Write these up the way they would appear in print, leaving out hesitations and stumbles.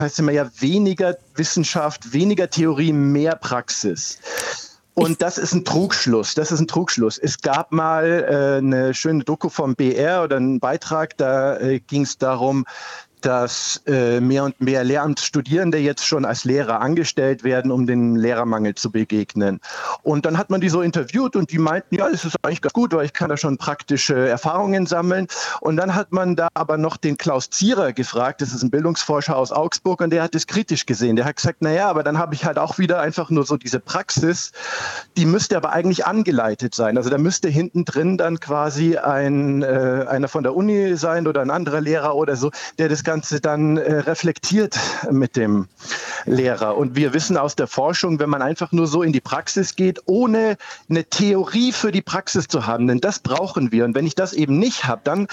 heißt immer ja weniger Wissenschaft, weniger Theorie, mehr Praxis. Und das ist ein Trugschluss. Es gab mal eine schöne Doku vom BR oder einen Beitrag, da ging es darum, dass mehr und mehr Lehramtsstudierende jetzt schon als Lehrer angestellt werden, um dem Lehrermangel zu begegnen. Und dann hat man die so interviewt und die meinten, ja, das ist eigentlich ganz gut, weil ich kann da schon praktische Erfahrungen sammeln. Und dann hat man da aber noch den Klaus Zierer gefragt, das ist ein Bildungsforscher aus Augsburg, und der hat das kritisch gesehen. Der hat gesagt, naja, aber dann habe ich halt auch wieder einfach nur so diese Praxis, die müsste aber eigentlich angeleitet sein. Also da müsste hinten drin dann quasi einer von der Uni sein oder ein anderer Lehrer oder so, der das Ganze dann reflektiert mit dem Lehrer. Und wir wissen aus der Forschung, wenn man einfach nur so in die Praxis geht, ohne eine Theorie für die Praxis zu haben, denn das brauchen wir. Und wenn ich das eben nicht habe, dann,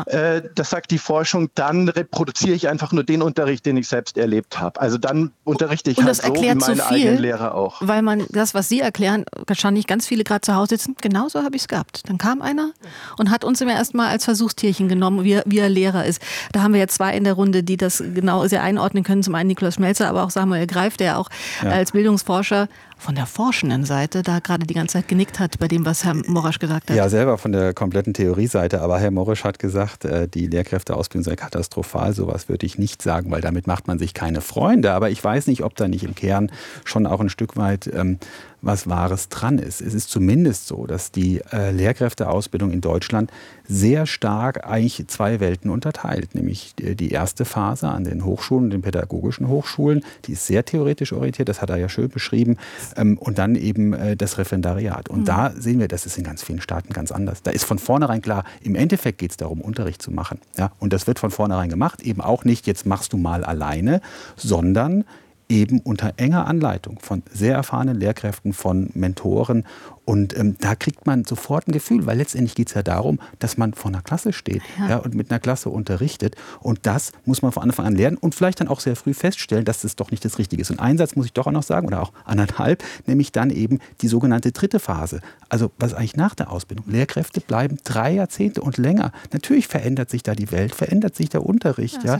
das sagt die Forschung, dann reproduziere ich einfach nur den Unterricht, den ich selbst erlebt habe. Also dann unterrichte ich halt so, wie meine eigenen Lehrer auch. Weil man das, was Sie erklären, wahrscheinlich ganz viele gerade zu Hause sitzen, genauso habe ich es gehabt. Dann kam einer und hat uns immer erstmal als Versuchstierchen genommen, wie er Lehrer ist. Da haben wir jetzt zwei in der Runde, die das genau sehr einordnen können. Zum einen Nikolaus Schmelzer, aber auch Samuel Greif, der auch als Bildungsforscher von der forschenden Seite da gerade die ganze Zeit genickt hat bei dem, was Herr Morasch gesagt hat. Ja, selber von der kompletten Theorieseite. Aber Herr Morasch hat gesagt, die Lehrkräfteausbildung sei katastrophal. Sowas würde ich nicht sagen, weil damit macht man sich keine Freunde. Aber ich weiß nicht, ob da nicht im Kern schon auch ein Stück weit was Wahres dran ist. Es ist zumindest so, dass die Lehrkräfteausbildung in Deutschland sehr stark eigentlich zwei Welten unterteilt. Nämlich die erste Phase an den Hochschulen, den pädagogischen Hochschulen, die ist sehr theoretisch orientiert, das hat er ja schön beschrieben. Und dann eben das Referendariat. Und da sehen wir, das ist in ganz vielen Staaten ganz anders. Da ist von vornherein klar, im Endeffekt geht es darum, Unterricht zu machen. Ja? Und das wird von vornherein gemacht, eben auch nicht, jetzt machst du mal alleine, sondern eben unter enger Anleitung von sehr erfahrenen Lehrkräften, von Mentoren. Und da kriegt man sofort ein Gefühl, weil letztendlich geht es ja darum, dass man vor einer Klasse steht und mit einer Klasse unterrichtet. Und das muss man von Anfang an lernen und vielleicht dann auch sehr früh feststellen, dass das doch nicht das Richtige ist. Und einen Satz muss ich doch auch noch sagen, oder auch anderthalb, nämlich dann eben die sogenannte dritte Phase. Also was eigentlich nach der Ausbildung? Lehrkräfte bleiben 3 Jahrzehnte und länger. Natürlich verändert sich da die Welt, verändert sich der Unterricht. Ja.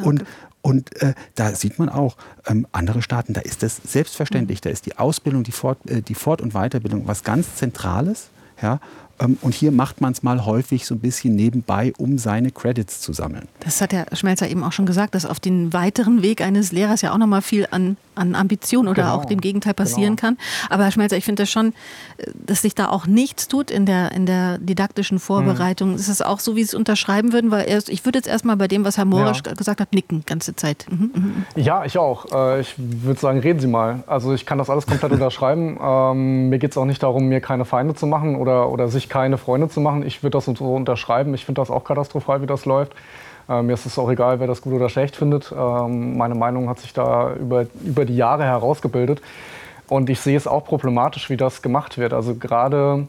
Und da sieht man auch, andere Staaten, da ist das selbstverständlich. Da ist die Ausbildung, die Fort- und Weiterbildung was ganz Zentrales. Ja? Und hier macht man es mal häufig so ein bisschen nebenbei, um seine Credits zu sammeln. Das hat Herr Schmelzer eben auch schon gesagt, dass auf den weiteren Weg eines Lehrers ja auch noch mal viel an Ambition oder auch dem Gegenteil passieren kann. Aber Herr Schmelzer, ich finde das schon, dass sich da auch nichts tut in der didaktischen Vorbereitung. Ist es auch so, wie Sie es unterschreiben würden? Weil ich würde jetzt erstmal bei dem, was Herr Morasch gesagt hat, nicken, ganze Zeit. Ja, ich auch. Ich würde sagen, reden Sie mal. Also ich kann das alles komplett unterschreiben. Mir geht es auch nicht darum, mir keine Feinde zu machen oder sich keine Freunde zu machen. Ich würde das so unterschreiben. Ich finde das auch katastrophal, wie das läuft. Mir ist es auch egal, wer das gut oder schlecht findet. Meine Meinung hat sich da über die Jahre herausgebildet. Und ich sehe es auch problematisch, wie das gemacht wird. Also gerade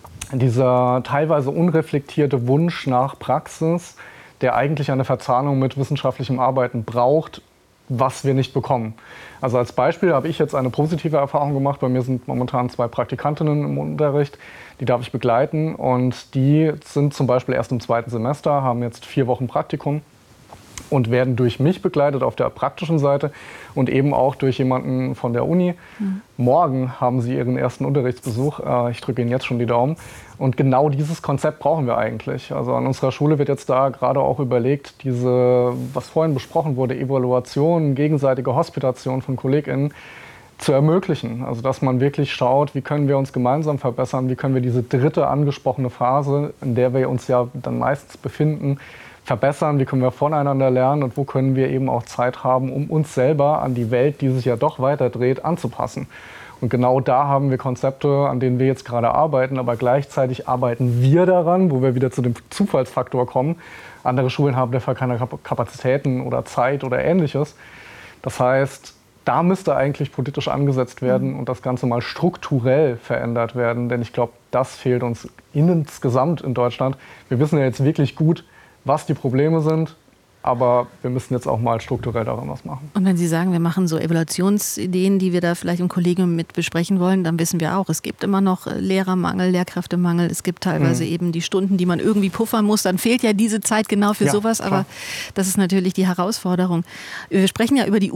dieser teilweise unreflektierte Wunsch nach Praxis, der eigentlich eine Verzahnung mit wissenschaftlichem Arbeiten braucht, was wir nicht bekommen. Also als Beispiel habe ich jetzt eine positive Erfahrung gemacht. Bei mir sind momentan 2 Praktikantinnen im Unterricht, die darf ich begleiten. Und die sind zum Beispiel erst im 2. Semester, haben jetzt 4 Wochen Praktikum und werden durch mich begleitet auf der praktischen Seite und eben auch durch jemanden von der Uni. Morgen haben sie ihren ersten Unterrichtsbesuch. Ich drücke Ihnen jetzt schon die Daumen. Und genau dieses Konzept brauchen wir eigentlich. Also an unserer Schule wird jetzt da gerade auch überlegt, was vorhin besprochen wurde, Evaluation, gegenseitige Hospitation von KollegInnen zu ermöglichen. Also dass man wirklich schaut, wie können wir uns gemeinsam verbessern, wie können wir diese dritte angesprochene Phase, in der wir uns ja dann meistens befinden, verbessern, wie können wir voneinander lernen und wo können wir eben auch Zeit haben, um uns selber an die Welt, die sich ja doch weiter dreht, anzupassen. Und genau da haben wir Konzepte, an denen wir jetzt gerade arbeiten, aber gleichzeitig arbeiten wir daran, wo wir wieder zu dem Zufallsfaktor kommen. Andere Schulen haben dafür keine Kapazitäten oder Zeit oder Ähnliches. Das heißt, da müsste eigentlich politisch angesetzt werden und das Ganze mal strukturell verändert werden, denn ich glaube, das fehlt uns insgesamt in Deutschland. Wir wissen ja jetzt wirklich gut, was die Probleme sind. Aber wir müssen jetzt auch mal strukturell daran was machen. Und wenn Sie sagen, wir machen so Evaluationsideen, die wir da vielleicht im Kollegium mit besprechen wollen, dann wissen wir auch, es gibt immer noch Lehrermangel, Lehrkräftemangel. Es gibt teilweise eben die Stunden, die man irgendwie puffern muss. Dann fehlt ja diese Zeit genau für sowas. Aber das ist natürlich die Herausforderung. Wir sprechen ja über die